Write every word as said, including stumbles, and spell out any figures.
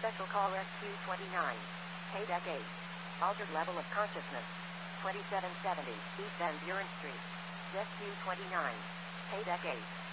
Special call S Q twenty-nine. Paydeck eight. Altered level of consciousness. twenty-seven seventy East Van Buren Street. S Q twenty-nine. Paydeck eight.